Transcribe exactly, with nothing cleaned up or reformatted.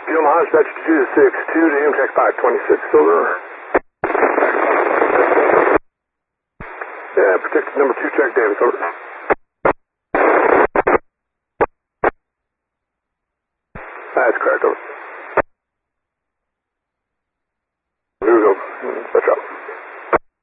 Omaha, dispatch two six two to Amtrak five twenty-six, over. Yeah, protected number two, track Davis, over. That's correct, over.